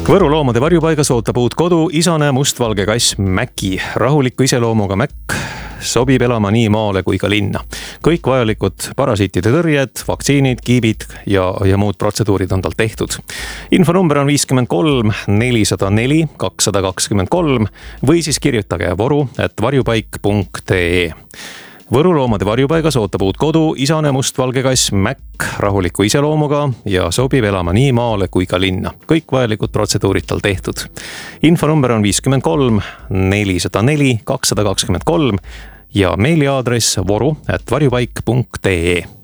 Võru loomade varjupaigas ootab uut kodu isane mustvalge kass Mäki. Rahuliku iseloomuga Mäkk sobib elama nii maale kui ka linna. Kõik vajalikud parasiitide tõrjed, vaktsiinid, kiibid ja muud protseduurid on tal tehtud. Infonumber on 53 404 223 või siis kirjutage voru@varjupaik.ee. Võru loomade varjupaigas ootab uut kodu isane mustvalge kass Mäkk rahuliku iseloomuga ja sobib elama nii maale kui ka linna. Kõik vajalikud protseduurid tal tehtud. Infonumber on 53 404 223 ja meiliaadress voru@varjupaik.ee.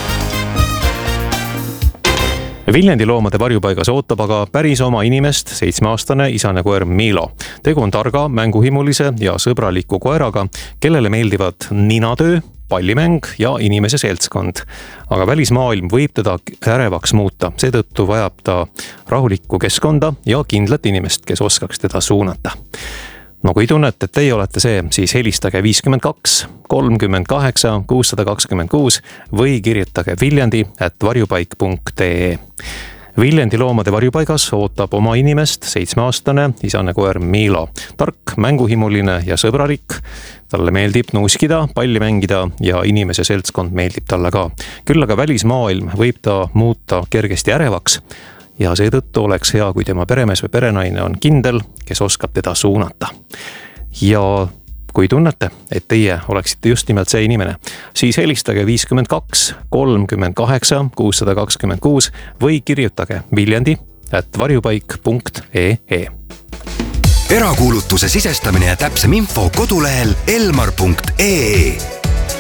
Viljandi loomade varjupaigas ootab aga päris oma inimest 7-aastane isane koer Milo. Tegu on targa, mänguhimulise ja sõbraliku koeraga, kellele meeldivad ninatöö, pallimäng ja inimese seltskond. Aga välismaailm võib teda ärevaks muuta, seetõttu vajab ta rahulikku keskkonda ja kindlat inimest, kes oskaks teda suunata. No kui tunnete, et teie olete see, siis helistage 52 38 626 või kirjutage viljandi@varjupaik.ee. Viljandi loomade varjupaigas ootab oma inimest 7-aastane isane koer Milo. Tark, mänguhimuline ja sõbralik. Talle meeldib nuuskida, palli mängida ja inimese seltskond meeldib talle ka. Küll aga välismaailm võib ta muuta kergesti ärevaks. Ja seetõttu oleks hea, kui tema peremees või perenaine on kindel, kes oskab teda suunata. Ja kui tunnete, et teie oleksite just nimelt see inimene, siis helistage 52 38 626 või kirjutage viljandi@varjupaik.ee. Erakuulutuse sisestamine ja täpsem info kodulehel elmar.ee.